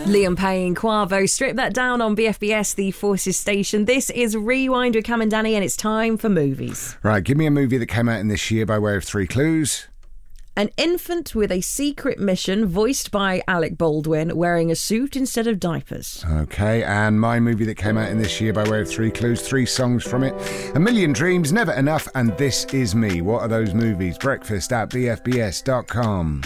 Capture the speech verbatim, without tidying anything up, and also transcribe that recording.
Liam Payne, Quavo, strip that down on B F B S, the Forces station. This is Rewind with Cam and Danny, and it's time for movies. Right, give me a movie that came out in this year by way of three clues. An infant with a secret mission, voiced by Alec Baldwin, wearing a suit instead of diapers. Okay, and my movie that came out in this year by way of three clues, three songs from it. A Million Dreams, Never Enough, and This Is Me. What are those movies? Breakfast at b f b s dot com.